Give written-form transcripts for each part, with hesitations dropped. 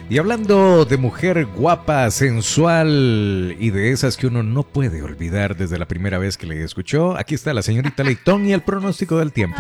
Y hablando de mujer guapa, sensual y de esas que uno no puede olvidar desde la primera vez que le escuchó, aquí está la señorita Leitón y el pronóstico del tiempo.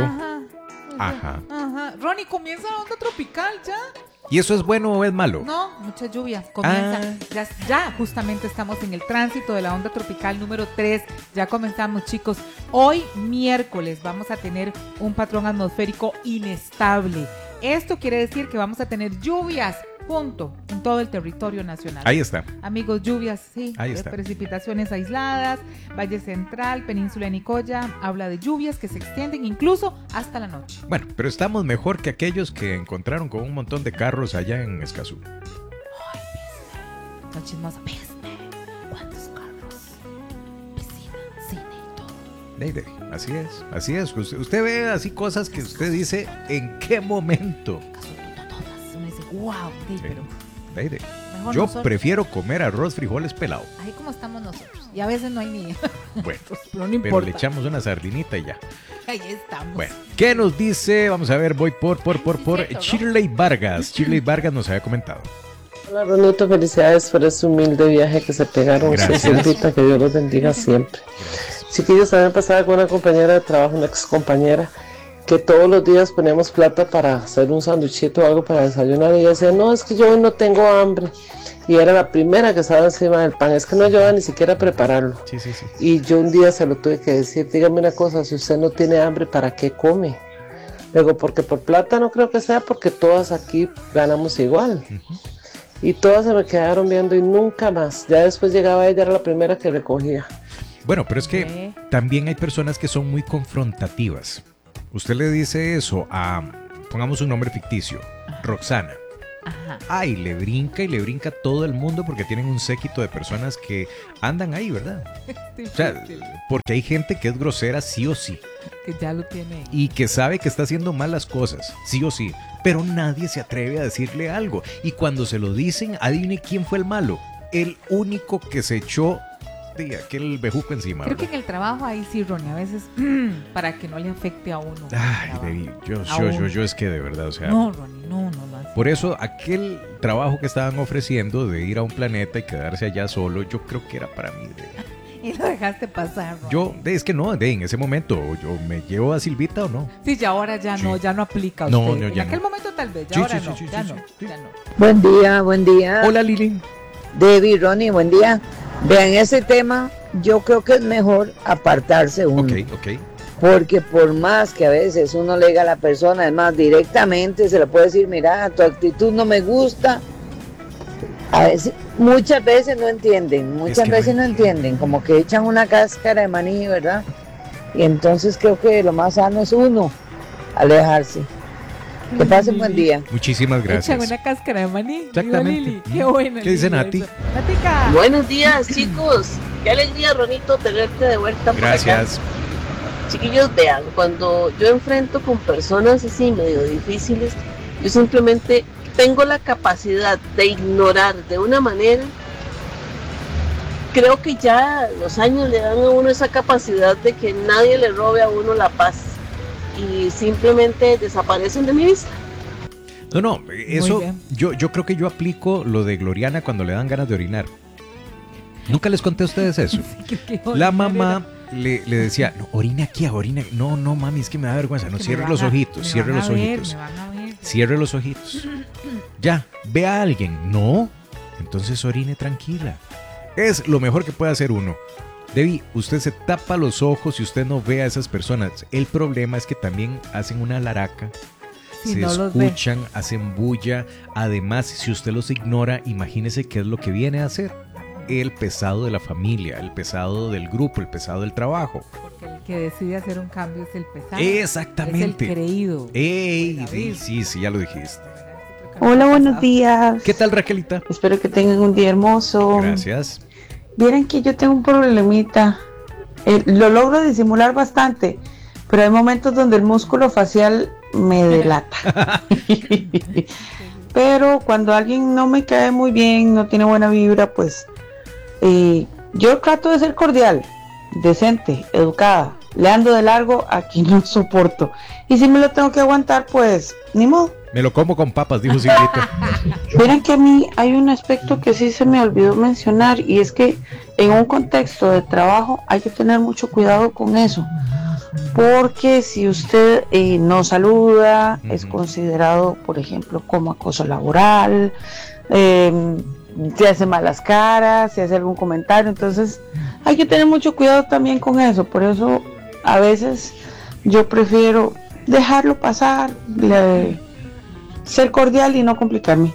Ajá. Ronnie, comienza la onda tropical ya. ¿Y eso es bueno o es malo? No, mucha lluvia. Comienza. Ya justamente estamos en el tránsito de la onda tropical número 3. Ya comenzamos, chicos. Hoy, miércoles, vamos a tener un patrón atmosférico inestable. Esto quiere decir que vamos a tener lluvias, punto, en todo el territorio nacional. Ahí está. Amigos, lluvias, sí. Ahí está. Precipitaciones aisladas, Valle Central, Península de Nicoya, habla de lluvias que se extienden incluso hasta la noche. Bueno, pero estamos mejor que aquellos que encontraron con un montón de carros allá en Escazú. Ay, viste. No chismosa, viste. ¿Cuántos carros? Piscina, cine y todo. Deide, así es. Usted ve así cosas que usted dice, ¿en qué momento? Uno dice, wow, sí, pero Deide, mejor yo nosotros. prefiero comer arroz, frijoles pelado. Ahí como estamos nosotros. Y a veces no hay ni. Bueno, pero no pero importa. le echamos una sardinita y ya. Ahí estamos. Bueno, ¿qué nos dice? Vamos a ver, voy por cierto, ¿no? Shirley Vargas. Shirley Vargas nos había comentado. Hola, Ronito, felicidades por ese humilde viaje que se pegaron. Gracias. Cecilita, que Dios los bendiga siempre. Chiquillos, también pasaba con una compañera de trabajo, una ex compañera, que todos los días poníamos plata para hacer un sanduichito o algo para desayunar, y ella decía, no, es que yo hoy no tengo hambre, y era la primera que estaba encima del pan, es que no ayudaba ni siquiera a prepararlo. Sí. Y yo un día se lo tuve que decir, dígame una cosa, si usted no tiene hambre, ¿para qué come? Luego, porque por plata no creo que sea, porque todas aquí ganamos igual. Y todas se me quedaron viendo y nunca más. Ya después llegaba ella, era la primera que recogía. Bueno, pero es que también hay personas que son muy confrontativas. Usted le dice eso a, pongamos un nombre ficticio, Roxana. Ajá. Ay, le brinca todo el mundo porque tienen un séquito de personas que andan ahí, ¿verdad? O sea, porque hay gente que es grosera sí o sí. Que ya lo tiene. Y que sabe que está haciendo malas cosas, sí o sí. Pero nadie se atreve a decirle algo. Y cuando se lo dicen, adivine quién fue el malo. El único que se echó de aquel bejuco encima. Creo ¿verdad? que en el trabajo ahí sí, Ronnie, a veces para que no le afecte a uno. Ay, David, yo es que de verdad, o sea. No, Ronnie, no lo hace. Por eso aquel trabajo que estaban ofreciendo de ir a un planeta y quedarse allá solo, yo creo que era para mí. Y lo dejaste pasar, Ronnie. Yo, es que no, en ese momento, yo me llevo a Silvita o no. Sí, ya ahora ya Sí. no, ya no aplica a No, usted. no, en ya aquel no. momento tal vez, ya Sí, ahora sí, no, sí, ya sí, no, sí. ya no. Buen día. Hola, Lili. Debbie, Ronnie, buen día. Vean, ese tema yo creo que es mejor apartarse uno. Ok. Porque por más que a veces uno le diga a la persona, es más, directamente se le puede decir, mira, tu actitud no me gusta. A veces, muchas veces no entienden, como que echan una cáscara de maní, ¿verdad? Y entonces creo que lo más sano es uno alejarse. Que pasen buen día. Muchísimas Echan gracias. una cáscara de maní. Exactamente. Digo, Lili, qué buena. ¿Qué dice Lili, Nati? eso. Natica. Buenos días, chicos. Qué alegría, Ronito, tenerte de vuelta por acá. Gracias. Chiquillos, vean, cuando yo enfrento con personas así medio difíciles, yo simplemente tengo la capacidad de ignorar de una manera. Creo que ya los años le dan a uno esa capacidad de que nadie le robe a uno la paz y simplemente desaparecen de mi vista. No, eso, bien. yo creo que yo aplico lo de Gloriana cuando le dan ganas de orinar. ¿Nunca les conté a ustedes eso? La mamá le decía, no, orina aquí, orina. No, mami, es que me da vergüenza. No, cierre los ojitos, cierre los ojitos. Me van a ver. Cierre los ojitos. Ya, ve a alguien. No, entonces orine tranquila. Es lo mejor que puede hacer uno. Debbie, usted se tapa los ojos y usted no ve a esas personas. El problema es que también hacen una laraca. Si se no los ve. escuchan, hacen bulla. Además, si usted los ignora, imagínese qué es lo que viene a hacer. El pesado de la familia, el pesado del grupo, el pesado del trabajo. Porque el que decide hacer un cambio es el pesado. Exactamente. Es el creído. Ey, David. sí, ya lo dijiste. Hola, buenos días. ¿Qué tal, Raquelita? Espero que tengan un día hermoso. Gracias. Vieran que yo tengo un problemita. Lo logro disimular bastante, pero hay momentos donde el músculo facial me delata. Pero cuando alguien no me cae muy bien, no tiene buena vibra, pues yo trato de ser cordial, decente, educada, le ando de largo, aquí no soporto. Y si me lo tengo que aguantar, pues ni modo. Me lo como con papas, dijo Silvita. Miren que a mí hay un aspecto que sí se me olvidó mencionar, y es que en un contexto de trabajo hay que tener mucho cuidado con eso. Porque si usted no saluda, es considerado, por ejemplo, como acoso laboral, se hace malas caras, se hace algún comentario. Entonces hay que tener mucho cuidado también con eso. Por eso a veces yo prefiero dejarlo pasar, ser cordial y no complicarme.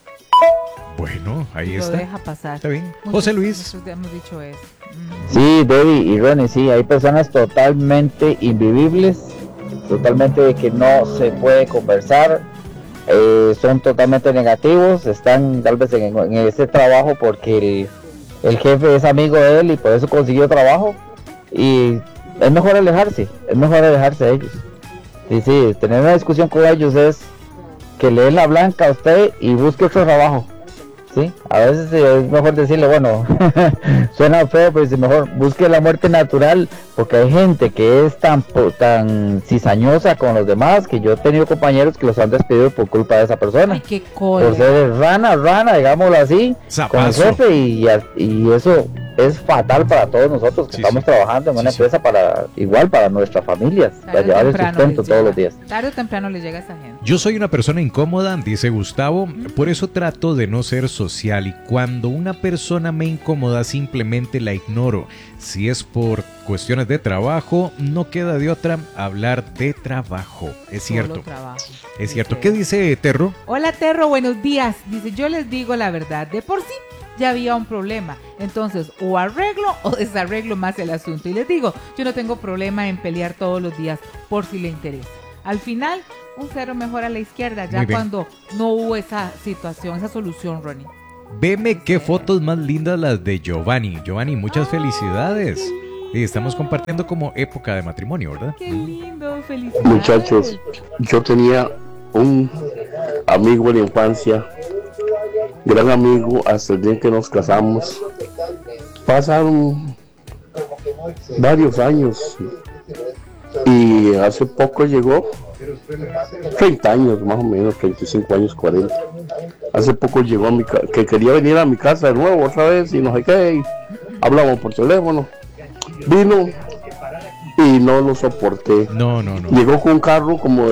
Bueno, ahí Lo está. deja pasar. Está bien. José Luis. Nosotros ya hemos dicho eso. Sí, Debbie y Ronnie, sí, hay personas totalmente invivibles, totalmente que no se puede conversar, son totalmente negativos, están tal vez en ese trabajo porque el jefe es amigo de él y por eso consiguió trabajo, y es mejor alejarse de ellos. Y sí, tener una discusión con ellos es que le den la blanca a usted y busque otro trabajo. Sí, a veces es mejor decirle, bueno, suena feo, pero es mejor busque la muerte natural, porque hay gente que es tan cizañosa con los demás, que yo he tenido compañeros que los han despedido por culpa de esa persona. Ay, qué cólera. Por ser rana, digámoslo así, con el jefe, y eso es fatal para todos nosotros que estamos trabajando en una empresa para nuestras familias, para llevar el sustento todos los días. Tarde o temprano le llega a esa gente. Yo soy una persona incómoda, dice Gustavo, por eso trato de no ser social, y cuando una persona me incomoda simplemente la ignoro. Si es por cuestiones de trabajo, no queda de otra hablar de trabajo. Es cierto. Es cierto. ¿Qué dice Terro? Hola Terro, buenos días. Dice, yo les digo la verdad, de por sí ya había un problema, entonces o arreglo o desarreglo más el asunto. Y les digo, yo no tengo problema en pelear todos los días por si le interesa. Al final, un cero mejor a la izquierda, ya cuando no hubo esa situación, esa solución, Ronnie. Veme qué fotos más lindas las de Giovanni. Giovanni, muchas felicidades. Y estamos compartiendo como época de matrimonio, ¿verdad? Qué lindo, felicidades. Muchachos, yo tenía un amigo de la infancia, gran amigo, hasta el día en que nos casamos. Pasaron varios años y hace poco llegó, 30 años más o menos, 35 años, 40. Hace poco llegó a mi casa, que quería venir a mi casa de nuevo otra vez y no sé qué, y hablamos por teléfono. Vino y no lo soporté. No. Llegó con un carro como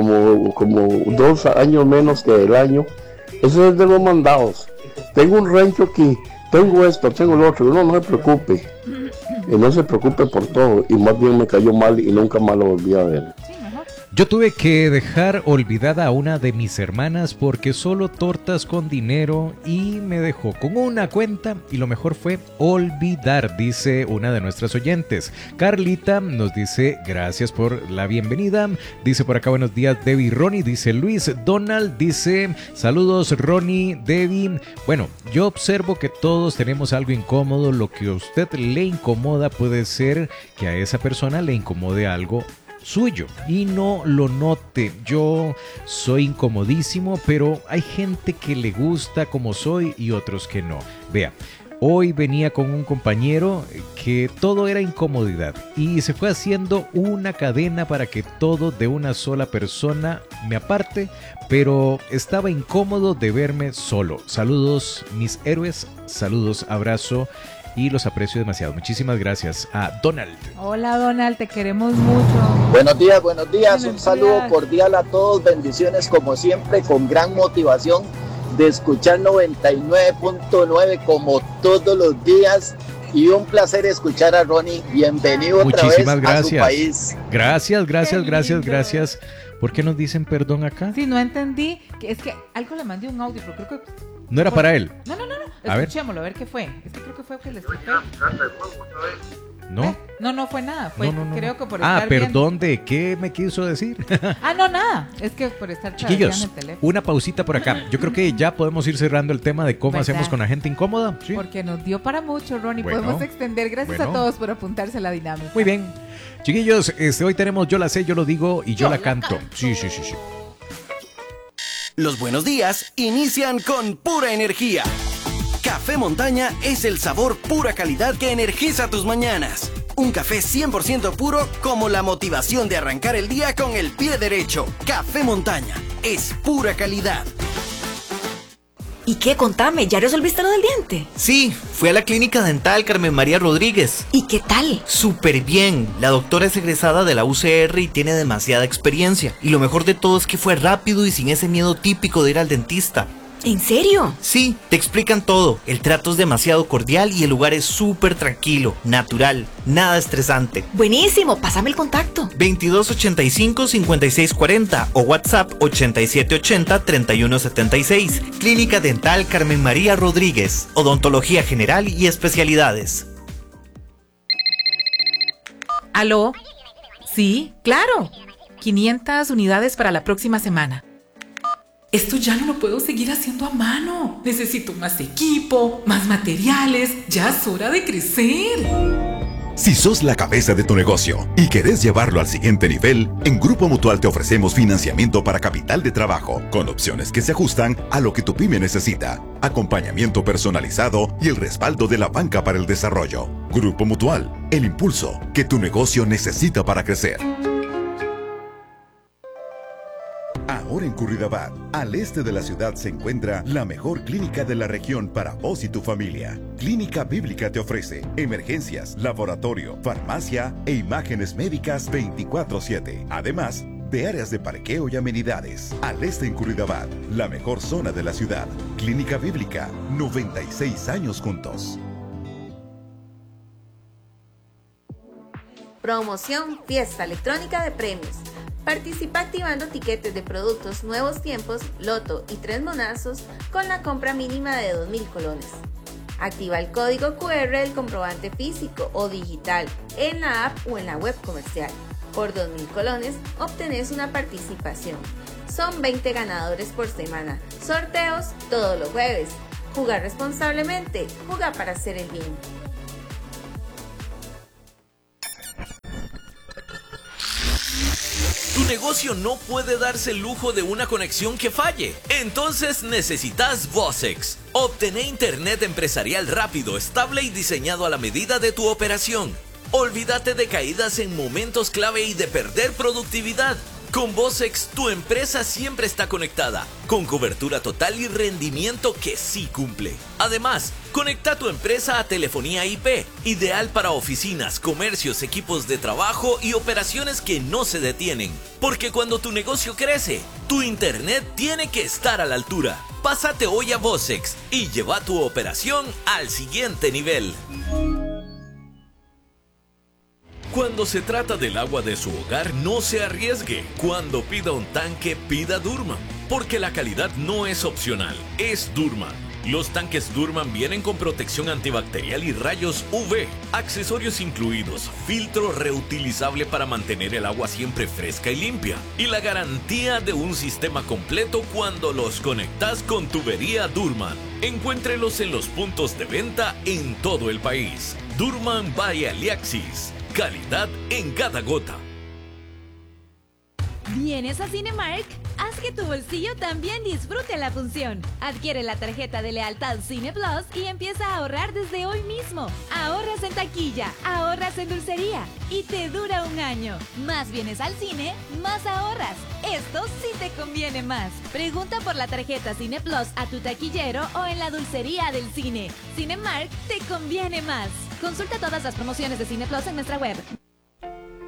2 años menos que el año. Eso es de los mandados. Tengo un rancho aquí, tengo esto, tengo lo otro. No se preocupe. Y no se preocupe por todo. Y más bien me cayó mal y nunca más lo volví a ver. Yo tuve que dejar olvidada a una de mis hermanas porque solo tortas con dinero, y me dejó con una cuenta, y lo mejor fue olvidar, dice una de nuestras oyentes. Carlita nos dice gracias por la bienvenida, dice por acá buenos días Debbie y Ronnie, dice Luis. Donald dice saludos Ronnie, Debbie. Bueno, yo observo que todos tenemos algo incómodo. Lo que a usted le incomoda puede ser que a esa persona le incomode algo suyo y no lo note. Yo soy incomodísimo, pero hay gente que le gusta como soy y otros que no. Vea, hoy venía con un compañero que todo era incomodidad y se fue haciendo una cadena para que todo de una sola persona me aparte, pero estaba incómodo de verme solo. Saludos mis héroes, saludos, abrazo, y los aprecio demasiado. Muchísimas gracias a Donald. Hola Donald, te queremos mucho. Buenos días, un saludo cordial a todos, bendiciones como siempre, con gran motivación de escuchar 99.9 como todos los días, y un placer escuchar a Ronnie. Bienvenido otra vez a su país. Gracias. ¿Por qué nos dicen perdón acá? Sí, no entendí, es que algo le mandé un audio, pero creo que... No era para él. No. Escuchémoslo, a ver qué fue. Es que creo que fue que le expliqué. ¿No? No fue nada. Fue, no. Creo que por estar perdón, ¿de qué me quiso decir? No, nada. Es que por estar chiquillos, el teléfono. una pausita por acá. Yo creo que ya podemos ir cerrando el tema de cómo hacemos con la gente incómoda. ¿Sí? Porque nos dio para mucho, Ronnie. Bueno, podemos extender. Gracias a todos por apuntarse a la dinámica. Muy bien. Chiquillos, hoy tenemos Yo la sé, yo lo digo y yo la canto. Sí. Los buenos días inician con pura energía. Café Montaña es el sabor pura calidad que energiza tus mañanas. Un café 100% puro como la motivación de arrancar el día con el pie derecho. Café Montaña. Es pura calidad. ¿Y qué? Contame, ¿ya resolviste lo del diente? Sí, fui a la clínica dental Carmen María Rodríguez. ¿Y qué tal? Súper bien. La doctora es egresada de la UCR y tiene demasiada experiencia. Y lo mejor de todo es que fue rápido y sin ese miedo típico de ir al dentista. ¿En serio? Sí, te explican todo. El trato es demasiado cordial y el lugar es súper tranquilo, natural, nada estresante. Buenísimo, pásame el contacto. 2285-5640 o WhatsApp 8780-3176. Clínica Dental Carmen María Rodríguez. Odontología general y especialidades. ¿Aló? Sí, claro. 500 unidades para la próxima semana. Esto ya no lo puedo seguir haciendo a mano. Necesito más equipo, más materiales. Ya es hora de crecer. Si sos la cabeza de tu negocio y querés llevarlo al siguiente nivel, en Grupo Mutual te ofrecemos financiamiento para capital de trabajo, con opciones que se ajustan a lo que tu pyme necesita, acompañamiento personalizado y el respaldo de la banca para el desarrollo. Grupo Mutual, el impulso que tu negocio necesita para crecer. Ahora en Curridabat, al este de la ciudad, se encuentra la mejor clínica de la región para vos y tu familia. Clínica Bíblica te ofrece emergencias, laboratorio, farmacia e imágenes médicas 24/7. Además de áreas de parqueo y amenidades. Al este en Curridabat, la mejor zona de la ciudad. Clínica Bíblica, 96 años juntos. Promoción Fiesta Electrónica de Premios. Participa activando tiquetes de productos Nuevos Tiempos, Loto y 3 monazos con la compra mínima de 2.000 colones. Activa el código QR del comprobante físico o digital en la app o en la web comercial. Por 2.000 colones obtenés una participación. Son 20 ganadores por semana. Sorteos todos los jueves. Jugar responsablemente. Juega para hacer el bien. Tu negocio no puede darse el lujo de una conexión que falle. Entonces necesitas Vosex. Obtené internet empresarial rápido, estable y diseñado a la medida de tu operación. Olvídate de caídas en momentos clave y de perder productividad. Con Vosex, tu empresa siempre está conectada, con cobertura total y rendimiento que sí cumple. Además, conecta tu empresa a telefonía IP, ideal para oficinas, comercios, equipos de trabajo y operaciones que no se detienen. Porque cuando tu negocio crece, tu internet tiene que estar a la altura. Pásate hoy a Vosex y lleva tu operación al siguiente nivel. Cuando se trata del agua de su hogar, no se arriesgue. Cuando pida un tanque, pida Durman. Porque la calidad no es opcional, es Durman. Los tanques Durman vienen con protección antibacterial y rayos UV, accesorios incluidos, filtro reutilizable para mantener el agua siempre fresca y limpia, y la garantía de un sistema completo cuando los conectas con tubería Durman. Encuéntrelos en los puntos de venta en todo el país. Durman by Aliaxis. Calidad en cada gota. ¿Vienes a Cinemark? Haz que tu bolsillo también disfrute la función. Adquiere la tarjeta de lealtad Cine Plus y empieza a ahorrar desde hoy mismo. Ahorras en taquilla, ahorras en dulcería y te dura un año. Más vienes al cine, más ahorras. Esto sí te conviene más. Pregunta por la tarjeta Cine Plus a tu taquillero o en la dulcería del cine. Cinemark te conviene más. Consulta todas las promociones de Cine Plus en nuestra web.